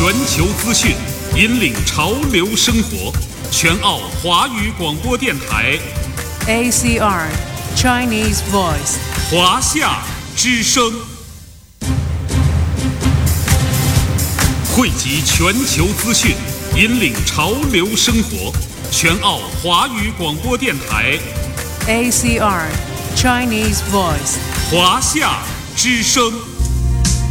全球资讯，引领潮流生活。全澳华语广播电台 ACR Chinese Voice 华夏之声，汇集全球资讯，引领潮流生活。全澳华语广播电台 ACR Chinese Voice 华夏之声。